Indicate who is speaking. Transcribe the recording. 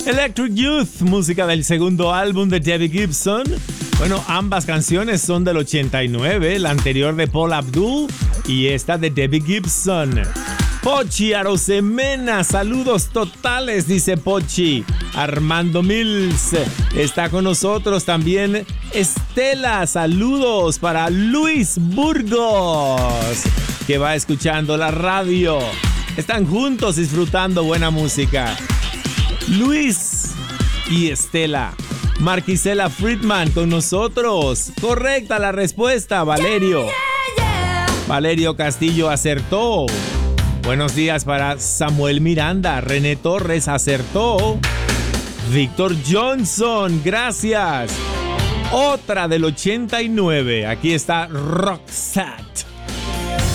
Speaker 1: Electric Youth, música del segundo álbum de Debbie Gibson. Bueno, ambas canciones son del 89, la anterior de Paula Abdul y esta de Debbie Gibson. Pochi Arosemena, saludos totales, dice Pochi. Armando Mills está con nosotros también. Estela, saludos para Luis Burgos, que va escuchando la radio. Están juntos disfrutando buena música. Luis y Estela. Marquisela Friedman con nosotros. Correcta la respuesta, Valerio. Valerio Castillo acertó. Buenos días para Samuel Miranda. René Torres acertó. Víctor Johnson, gracias. Otra del 89. Aquí está Roxette.